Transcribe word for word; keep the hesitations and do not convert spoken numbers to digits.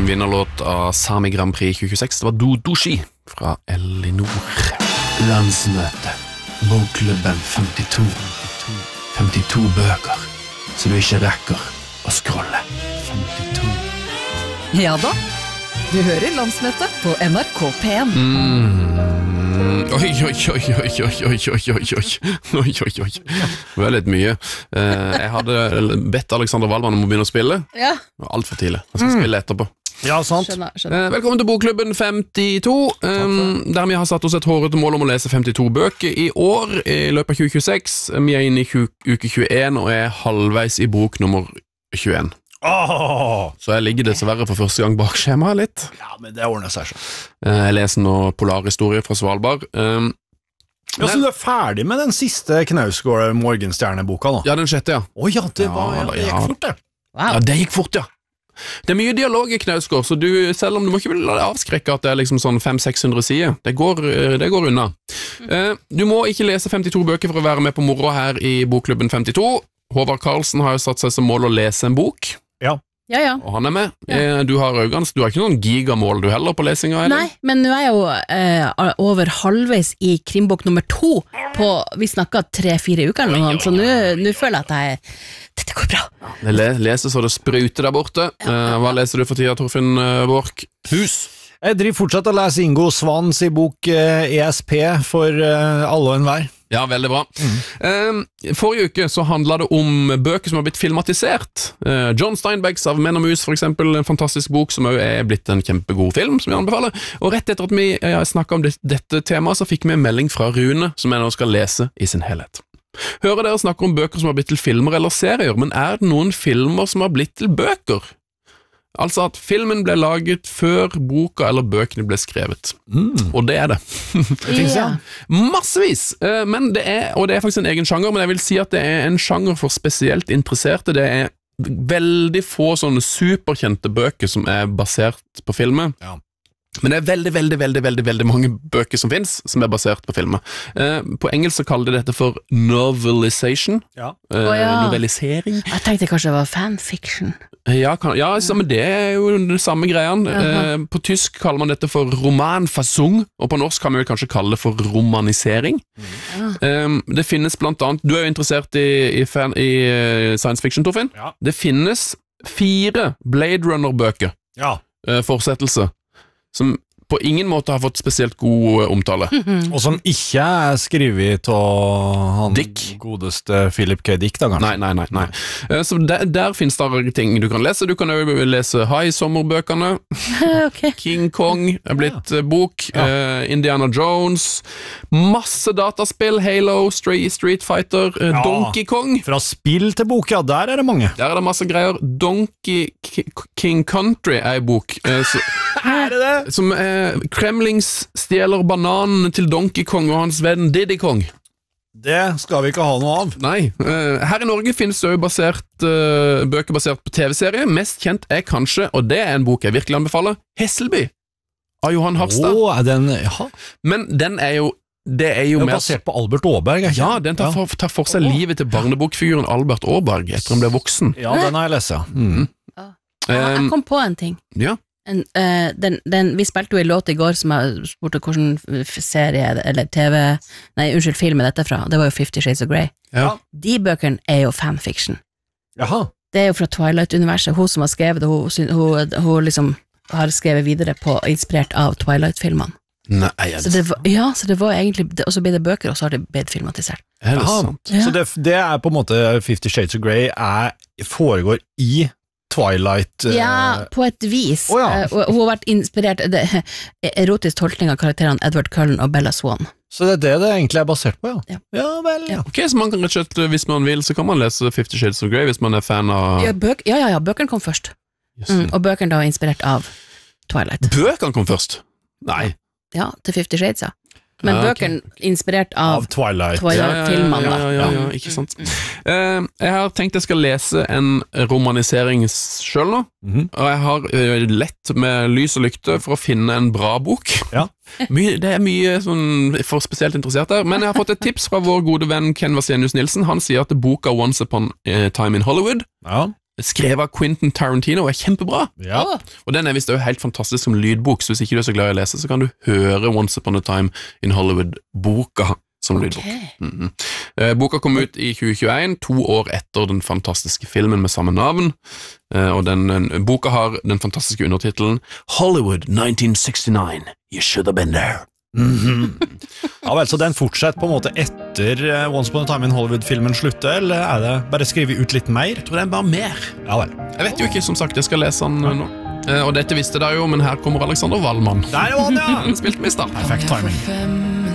en vinnerlåt av Sami Grand Prix tjue tjueseks. Det var Do Doshi fra Elinor. Landsmøte. Bokklubben femtito. femtito bøker, så du ikke rekker å scrolle. femtito. Ja da, du hører Landsmøte på N R K P en. Mm. Oi, oi, oi, oi, oi, oi, oi, oi, oi, oi, oi, oi. Det var litt mye. Jeg hadde bedt Alexander Wallmann om å begynne å spille. Ja. Alt for tidlig. Jeg skal mm. spille etterpå. Ja, sant. Skjønner, skjønner. Velkommen til Bokklubben femtito, um, der vi har satt oss et hårete mål om å lese femtito bøker i år, i løpet av tjue tjueseks. Vi er inne i uke tjueen og er halvveis i bok nummer tjueen. Oh. Så jeg ligger dessverre for første gang bak skjemaet litt. Ja, men det ordner seg så. Jeg leser nå Polarhistorie fra Svalbard. Um, ja, så du er ferdig med den siste Knausgård Morgenstjerne-boka nå? Ja, den sjette, ja. Å ja, det, var, ja, det gikk ja. fort det. Wow. Ja, det gikk fort, ja. Det er mye dialog i Knausgård, så du, selv om du må ikke la deg avskrekke at det er liksom sånn fem til seks hundre sider, det går, det går unna. Mm. Du må ikke lese femtito bøker for å være med på moro her i Bokklubben femtito. Håvard Karlsen har jo satt seg som mål å lese en bok. Ja. Ja, ja. Og han er med. Ja. Du har øynene, du har ikke noen gigamål du heller på lesinga, eller? Nei, men nå er jeg jo eh, over halvveis i krimbok nummer to på, vi snakket tre-fire uker eller noe, så nå føler jeg at jeg, dette går bra. Det le, leser så det spruter der borte. Eh, hva leser du for tida, Torfinn Borch? Hus? Jeg driver fortsatt å lese Ingo Svans i bok eh, E S P for eh, alle og enhver. Ja, veldig bra. Mm. Eh, forrige uke så handlet det om bøker som har blitt filmatisert. Eh, John Steinbecks Av menn og mus, for eksempel, en fantastisk bok som også er blitt en kjempegod film, som jeg anbefaler. Og rett etter at vi eh, snakket om det, dette temaet, så fikk vi en melding fra Rune, som jeg nå skal lese i sin helhet. Hører dere snakker om bøker som har blitt til filmer eller serier, men er det noen filmer som har blitt til bøker? Altså at filmen ble laget før boka eller bøkene ble skrevet. Mm. Og det er det. Ja. Massevis! Men det er, og det er faktisk en egen sjanger, men jeg vil si at det er en sjanger for spesielt interesserte. Det er veldig få sånne superkjente bøker som er basert på filmer. Ja. Men det er veldig, veldig, veldig, veldig, veldig mange bøker som finnes, som er basert på filmer. Eh, på engelsk så kaller de dette for novelization. Ja. Eh, oh, ja. Novelisering. Jeg tenkte kanskje det var fanfiction. Ja, kan, ja så, men det er jo den samme greien. Uh-huh. Eh, på tysk kaller man dette for romanfassung, og på norsk kan man vel kanskje kalle det for romanisering. Uh-huh. Eh, det finnes blant annet, du er jo interessert i, i, fan, i science fiction, Torfinn. Ja. Det finnes fire Blade Runner-bøker. Ja. Eh, fortsettelse. Som på ingen måte har fått spesielt god omtale. Mm-hmm. Og som ikke er skrevet av han Dick. Godeste Philip K. Dick, da, kanskje? Nei, nei, nei. nei. Så der, der finnes det ting du kan lese. Du kan jo lese High-sommerbøkene. Okay. King Kong er blitt ja. bok. Ja. Uh, Indiana Jones. Masse dataspill. Halo, Street, Street Fighter, uh, ja. Donkey Kong. Fra spill til bok, ja, der er det mange. Der er det masse greier. Donkey K- King Country er en bok. Uh, så, er det det? Som er Kremlings stjeler bananen til Donkey Kong og hans venn Diddy Kong. Det skal vi ikke ha noe av. Nei. Uh, her i Norge finnes det jo basert, uh, bøker basert på T V-serie. Mest kjent er kanskje, og det er en bok jeg virkelig anbefaler, Hesselby av Johan Harstad. Oh, den, ja. Men den er jo det er jo det er basert på Albert Åberg. Ja, den tar for, tar for seg oh. livet til barnebokfiguren Albert Åberg etter han ble voksen. Ja, den har jeg lest, ja. Mm. Ja, jeg kom på en ting. Ja. En, uh, den, den, vi spilte jo en låt i går som jeg spurte hvordan serie eller T V, nei, unnskyld, film er dette fra. Det var jo Fifty Shades of Grey. Ja. De bøkene er jo fanfiction. Jaha. Det er jo fra Twilight-universet. Hun som har skrevet det, hun, hun, hun liksom har skrevet videre på, inspirert av Twilight-filmene. Nei, er det så det var, ja, så det var egentlig, og så ble det bøker, og så har det blitt filmatisert. Er det sant? Ja. Så det, det er på en måte Fifty Shades of Grey er, foregår i Twilight uh... Ja, på et vis. Oh, ja. uh, og hun har vært inspirert det, erotisk tolkning av karakterene Edward Cullen og Bella Swan. Så det er det det egentlig er basert på, ja. Ja, ja vel, ja. Ok, så man kan rett og slett, hvis man vil, så kan man lese Fifty Shades of Grey hvis man er fan av... Ja, bøk, ja, ja, ja, bøkene kom først. Yes. Mm, og bøkene da var inspirert av Twilight. Bøkene kom først? Nei. Ja, til Fifty Shades, ja. Men ja, bøkene okay. inspirert av, av Twilight. Twilight-filmene. Ja, ja, ja, ja, ja, ikke sant. Uh, jeg har tenkt jeg skal lese en romanisering selv nå, mm-hmm. og jeg har uh, lett med lys og lykte for å finne en bra bok. Ja. My, det er mye sånn, for spesielt interessert der, men jeg har fått et tips fra vår gode venn Ken Vasenius Nilsen. Han sier at boka Once Upon a Time in Hollywood ja. skrevet av Quentin Tarantino, og er kjempebra. Ja. Og den er visst også helt fantastisk som lydbok, så hvis ikke du er så glad i å lese, så kan du høre Once Upon a Time in Hollywood-boka som lydbok. Okay. Mm-hmm. Eh, boka kom ut i tjue tjueen, to år etter den fantastiske filmen med samme navn, eh, og den, den, boka har den fantastiske undertitelen Hollywood nineteen sixty-nine, You Should Have Been There. Mm-hmm. Ja vel, så den fortsetter på en måte etter uh, Once Upon a Time in Hollywood-filmen slutter, eller er det bare skrevet ut litt mer? Jeg tror det er bare mer. Ja vel. Jeg vet jo ikke, som sagt, jeg skal lese den nå. Eh, og dette visste dere jo, men her kommer Alexander Wallmann. Der var han, ja! Han spilte med i start. Perfekt timing.